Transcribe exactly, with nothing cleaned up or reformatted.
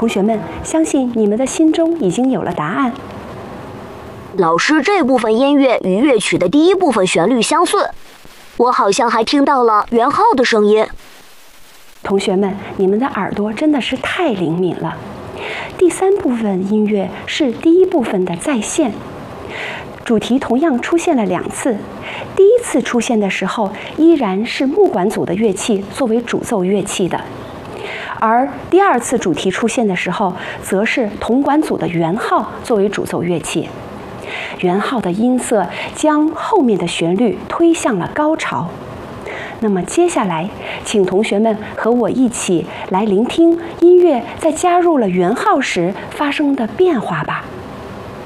同学们，相信你们的心中已经有了答案。 老师，这部分音乐与乐曲的第一部分旋律相似，我好像还听到了元昊的声音。 同学们，你们的耳朵真的是太灵敏了。第三部分音乐是第一部分的再现，主题同样出现了两次。第一次出现的时候，依然是木管组的乐器作为主奏乐器的，而第二次主题出现的时候，则是铜管组的元昊作为主奏乐器。元昊的音色将后面的旋律推向了高潮。那么接下来，请同学们和我一起来聆听音乐在加入了元昊时发生的变化吧。